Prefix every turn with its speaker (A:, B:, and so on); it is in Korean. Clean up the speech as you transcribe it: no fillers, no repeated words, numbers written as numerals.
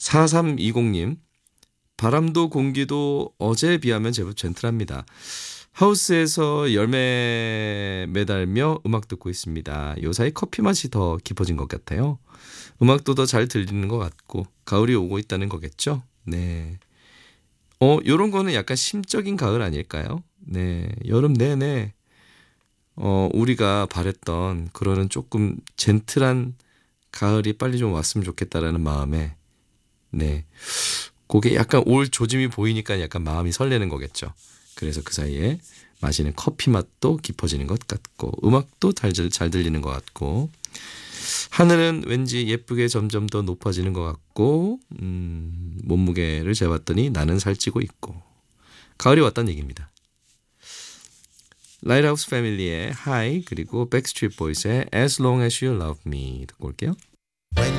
A: 4320님, 바람도 공기도 어제에 비하면 제법 젠틀합니다. 하우스에서 열매 매달며 음악 듣고 있습니다. 요사이 커피 맛이 더 깊어진 것 같아요. 음악도 더 잘 들리는 것 같고 가을이 오고 있다는 거겠죠? 네. 요런 거는 약간 심적인 가을 아닐까요? 네. 여름 내내 우리가 바랬던 그러는 조금 젠틀한 가을이 빨리 좀 왔으면 좋겠다라는 마음에 네. 그게 약간 올 조짐이 보이니까 약간 마음이 설레는 거겠죠. 그래서 그 사이에 마시는 커피 맛도 깊어지는 것 같고 음악도 잘 들리는 것 같고 하늘은 왠지 예쁘게 점점 더 높아지는 것 같고 몸무게를 재봤더니 나는 살찌고 있고 가을이 왔다는 얘기입니다. 라이트하우스 패밀리의 Hi 그리고 백스트리트 보이스의 As Long As You Love Me 듣고 올게요.